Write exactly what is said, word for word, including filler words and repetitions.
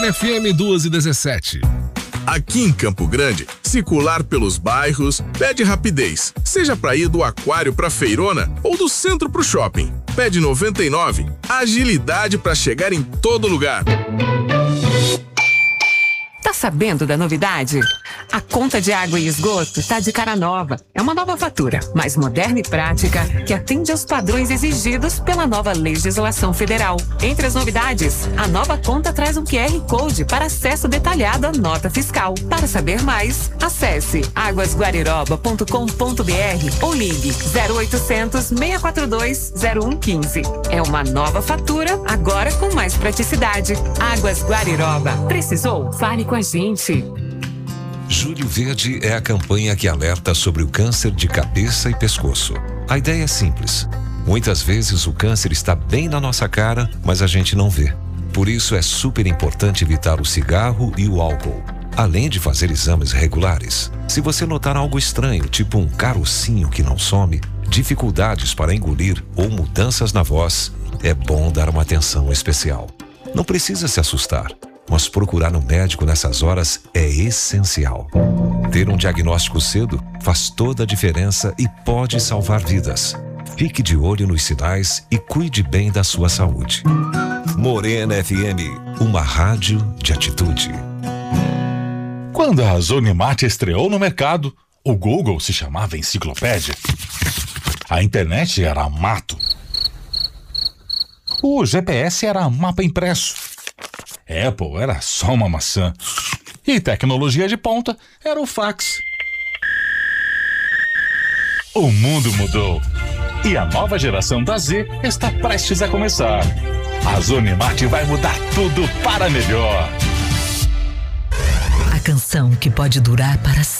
Morena F M duas e dezessete. Aqui em Campo Grande, circular pelos bairros pede rapidez, seja para ir do aquário para feirona ou do centro para o shopping. Pede noventa e nove, agilidade para chegar em todo lugar. Tá sabendo da novidade? A conta de água e esgoto tá de cara nova. É uma nova fatura, mais moderna e prática, que atende aos padrões exigidos pela nova legislação federal. Entre as novidades, a nova conta traz um Q R Code para acesso detalhado à nota fiscal. Para saber mais, acesse águas guariroba ponto com ponto b r ou ligue zero oitocentos, seis quatro dois, zero um um cinco. É uma nova fatura, agora com mais praticidade. Águas Guariroba. Precisou? Fale com a gente. Julho Verde é a campanha que alerta sobre o câncer de cabeça e pescoço. A ideia é simples. Muitas vezes o câncer está bem na nossa cara, mas a gente não vê. Por isso é super importante evitar o cigarro e o álcool, além de fazer exames regulares. Se você notar algo estranho, tipo um carocinho que não some, dificuldades para engolir ou mudanças na voz, é bom dar uma atenção especial. Não precisa se assustar, mas procurar um médico nessas horas é essencial. Ter um diagnóstico cedo faz toda a diferença e pode salvar vidas. Fique de olho nos sinais e cuide bem da sua saúde. Morena F M, uma rádio de atitude. Quando a Zonimat estreou no mercado, o Google se chamava Enciclopédia. A internet era mato. O G P S era mapa impresso. Apple era só uma maçã. E tecnologia de ponta era o fax. O mundo mudou. E a nova geração da Z está prestes a começar. A Zonimat vai mudar tudo para melhor. A canção que pode durar para